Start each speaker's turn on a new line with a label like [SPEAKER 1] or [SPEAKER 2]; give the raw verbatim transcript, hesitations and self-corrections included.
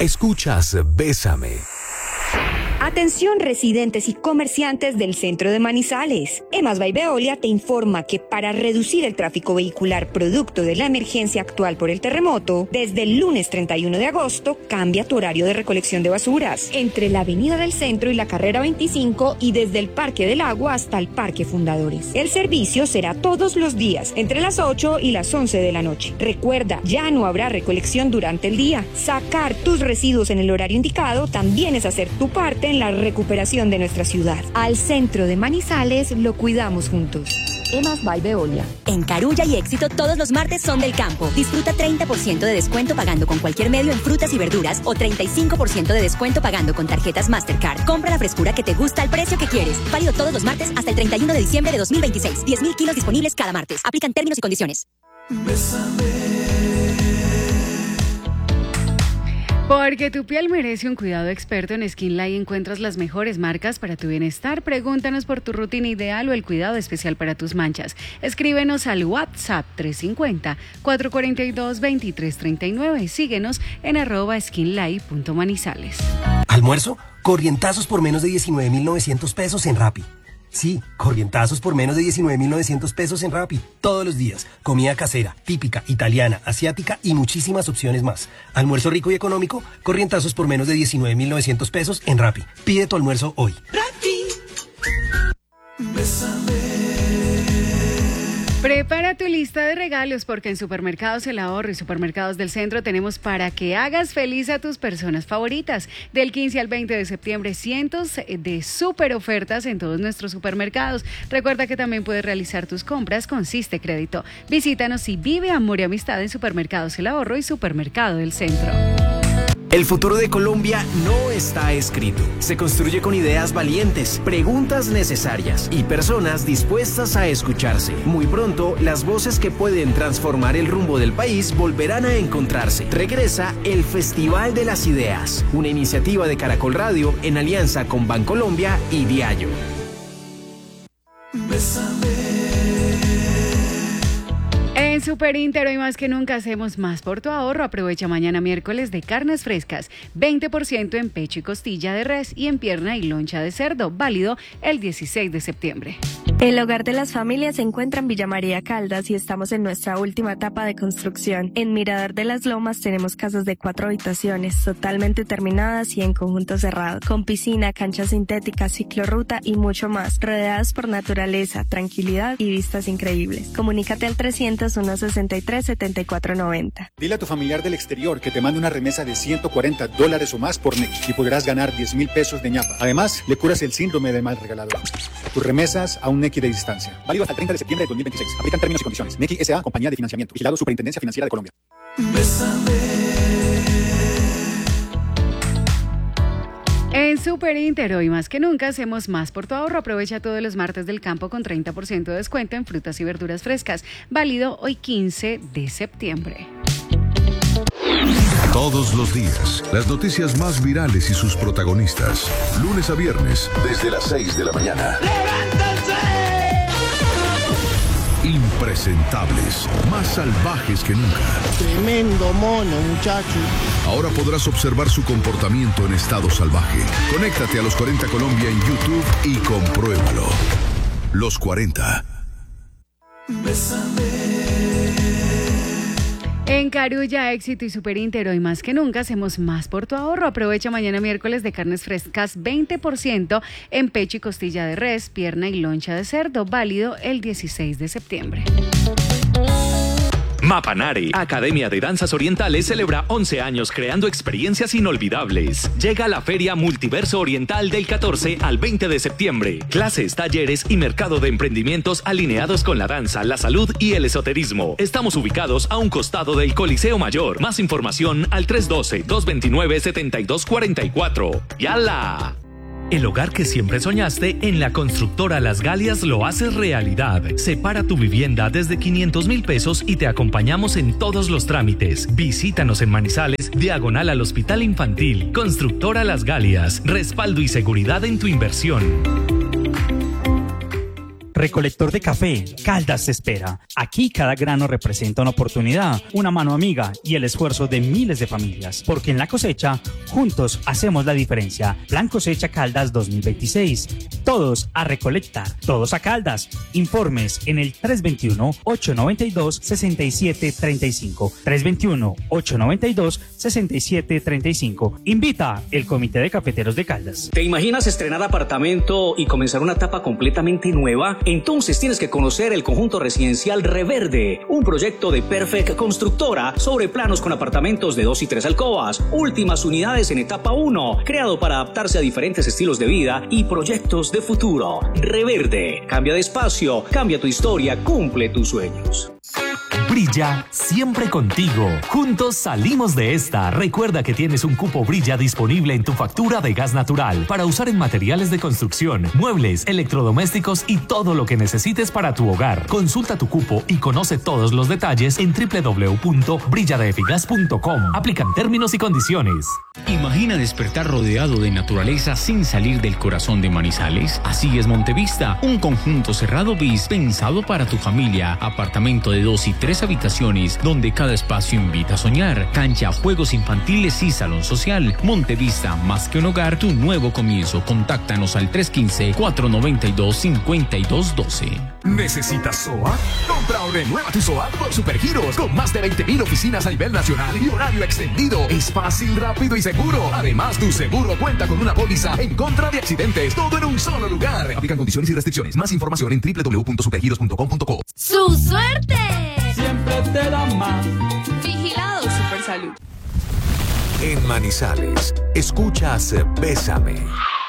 [SPEAKER 1] Escuchas Bésame.
[SPEAKER 2] Atención residentes y comerciantes del centro de Manizales. Emas by Veolia te informa que para reducir el tráfico vehicular producto de la emergencia actual por el terremoto, desde el lunes treinta y uno de agosto cambia tu horario de recolección de basuras entre la Avenida del Centro y la Carrera veinticinco y desde el Parque del Agua hasta el Parque Fundadores. El servicio será todos los días entre las ocho y las once de la noche. Recuerda, ya no habrá recolección durante el día. Sacar tus residuos en el horario indicado también es hacer tu parte en la recuperación de nuestra ciudad. Al centro de Manizales lo cuidamos juntos. Emas by Veolia.
[SPEAKER 3] En Carulla y Éxito todos los martes son del campo. Disfruta treinta por ciento de descuento pagando con cualquier medio en frutas y verduras o treinta y cinco por ciento de descuento pagando con tarjetas Mastercard. Compra la frescura que te gusta al precio que quieres. Válido todos los martes hasta el treinta y uno de diciembre de dos mil veintiséis. diez mil kilos disponibles cada martes. Aplican términos y condiciones.
[SPEAKER 4] Bésame.
[SPEAKER 5] Porque tu piel merece un cuidado experto, en Skin Life encuentras las mejores marcas para tu bienestar. Pregúntanos por tu rutina ideal o el cuidado especial para tus manchas. Escríbenos al WhatsApp tres cinco cero, cuatro cuatro dos, dos tres tres nueve. Síguenos en arroba skinlife punto manizales.
[SPEAKER 6] ¿Almuerzo? Corrientazos por menos de diecinueve mil novecientos pesos en Rappi. Sí, corrientazos por menos de diecinueve mil novecientos pesos en Rappi. Todos los días. Comida casera, típica, italiana, asiática y muchísimas opciones más. Almuerzo rico y económico, corrientazos por menos de diecinueve mil novecientos pesos en Rappi. Pide tu almuerzo hoy.
[SPEAKER 4] Rappi. Bésame.
[SPEAKER 5] Prepara tu lista de regalos porque en Supermercados El Ahorro y Supermercados del Centro tenemos para que hagas feliz a tus personas favoritas. Del quince al veinte de septiembre, cientos de super ofertas en todos nuestros supermercados. Recuerda que también puedes realizar tus compras con Siste Crédito. Visítanos y vive amor y amistad en Supermercados El Ahorro y Supermercado del Centro.
[SPEAKER 7] El futuro de Colombia no está escrito. Se construye con ideas valientes, preguntas necesarias y personas dispuestas a escucharse. Muy pronto, las voces que pueden transformar el rumbo del país volverán a encontrarse. Regresa el Festival de las Ideas, una iniciativa de Caracol Radio en alianza con Bancolombia y Diallo.
[SPEAKER 4] Bésame.
[SPEAKER 5] En Super Inter hoy más que nunca hacemos más por tu ahorro. Aprovecha mañana miércoles de carnes frescas, veinte por ciento en pecho y costilla de res y en pierna y loncha de cerdo, válido el dieciséis de septiembre.
[SPEAKER 8] El hogar de las familias se encuentra en Villa María Caldas y estamos en nuestra última etapa de construcción. En Mirador de las Lomas tenemos casas de cuatro habitaciones, totalmente terminadas y en conjunto cerrado, con piscina, cancha sintética, ciclorruta y mucho más, rodeadas por naturaleza, tranquilidad y vistas increíbles. Comunícate al trescientos uno sesenta y tres setenta y cuatro noventa.
[SPEAKER 9] Dile a tu familiar del exterior que te mande una remesa de ciento cuarenta dólares o más por Nequi y podrás ganar diez mil pesos de ñapa. Además, le curas el síndrome del mal regalador. Tus remesas a un Nequi de distancia. Válido hasta el treinta de septiembre de dos mil veintiséis. Aplican términos y condiciones. Nequi S A, compañía de financiamiento. Vigilado Superintendencia Financiera de Colombia.
[SPEAKER 4] Bésame.
[SPEAKER 5] En Super Inter hoy más que nunca hacemos más por tu ahorro. Aprovecha todos los martes del campo con treinta por ciento de descuento en frutas y verduras frescas. Válido hoy quince de septiembre.
[SPEAKER 10] Todos los días, las noticias más virales y sus protagonistas. Lunes a viernes, desde las seis de la mañana.
[SPEAKER 4] ¡Levántense!
[SPEAKER 10] Impresentables, más salvajes que nunca.
[SPEAKER 11] Tremendo mono, muchacho.
[SPEAKER 10] Ahora podrás observar su comportamiento en estado salvaje. Conéctate a Los cuarenta Colombia en YouTube y compruébalo. Los cuarenta.
[SPEAKER 4] Bésame.
[SPEAKER 5] En Carulla, Éxito y Super Inter hoy más que nunca hacemos más por tu ahorro. Aprovecha mañana miércoles de carnes frescas veinte por ciento en pecho y costilla de res, pierna y loncha de cerdo, válido el dieciséis de septiembre.
[SPEAKER 12] Mapanare, Academia de Danzas Orientales, celebra once años creando experiencias inolvidables. Llega la Feria Multiverso Oriental del catorce al veinte de septiembre. Clases, talleres y mercado de emprendimientos alineados con la danza, la salud y el esoterismo. Estamos ubicados a un costado del Coliseo Mayor. Más información al tres uno dos, dos dos nueve, siete dos cuatro cuatro. ¡Yala! El hogar que siempre soñaste, en la constructora Las Galias lo haces realidad. Separa tu vivienda desde quinientos mil pesos y te acompañamos en todos los trámites. Visítanos en Manizales, diagonal al Hospital Infantil. Constructora Las Galias, respaldo y seguridad en tu inversión.
[SPEAKER 13] Recolector de café, Caldas te espera. Aquí cada grano representa una oportunidad, una mano amiga y el esfuerzo de miles de familias. Porque en la cosecha, juntos hacemos la diferencia. Plan Cosecha Caldas dos mil veintiséis. Todos a recolectar, todos a Caldas. Informes en el tres dos uno, ocho nueve dos, seis siete tres cinco. tres dos uno, ocho nueve dos, seis siete tres cinco. Invita el Comité de Cafeteros de Caldas.
[SPEAKER 14] ¿Te imaginas estrenar apartamento y comenzar una etapa completamente nueva? Entonces tienes que conocer el conjunto residencial Reverde, un proyecto de Perfect Constructora sobre planos con apartamentos de dos y tres alcobas, últimas unidades en etapa uno, creado para adaptarse a diferentes estilos de vida y proyectos de futuro. Reverde, cambia de espacio, cambia tu historia, cumple tus sueños.
[SPEAKER 12] Brilla siempre contigo. Juntos salimos de esta. Recuerda que tienes un cupo Brilla disponible en tu factura de gas natural para usar en materiales de construcción, muebles, electrodomésticos y todo lo que necesites para tu hogar. Consulta tu cupo y conoce todos los detalles en doble u doble u doble u punto brilla d f gas punto com. Aplican términos y condiciones.
[SPEAKER 15] Imagina despertar rodeado de naturaleza sin salir del corazón de Manizales. Así es Montevista, un conjunto cerrado bis pensado para tu familia. Apartamento de dos y tres habitaciones donde cada espacio invita a soñar. Cancha, juegos infantiles y salón social. Montevista, más que un hogar, tu nuevo comienzo. Contáctanos al tres uno cinco, cuatro nueve dos, cinco dos uno dos.
[SPEAKER 1] ¿Necesitas S O A T? Compra o renueva tu S O A T por Supergiros, con más de veinte mil oficinas a nivel nacional y horario extendido. Es fácil, rápido y seguro. Además, tu seguro cuenta con una póliza en contra de accidentes. Todo en un solo lugar. Aplican condiciones y restricciones. Más información en doble u doble u doble u punto supergiros punto com punto co.
[SPEAKER 16] ¡Su suerte!
[SPEAKER 4] Siempre te da más.
[SPEAKER 16] Vigilado Supersalud.
[SPEAKER 1] En Manizales, escuchas Bésame.